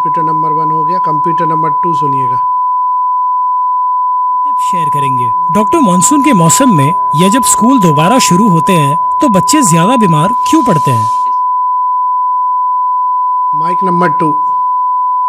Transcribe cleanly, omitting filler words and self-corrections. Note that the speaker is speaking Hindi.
कंप्यूटर नंबर 1 हो गया, कंप्यूटर नंबर 2 सुनिएगा। टिप्स शेयर करेंगे। डॉक्टर मानसून के मौसम में या जब स्कूल दोबारा शुरू होते हैं तो बच्चे ज्यादा बीमार क्यों पड़ते हैं? Mic number 2।